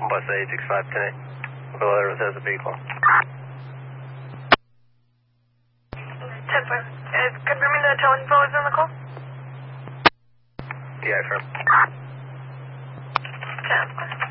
Bus 865 today. Valero has a vehicle. 10-5. Confirming the tow info is in the call? Yeah, affirm. 10-5.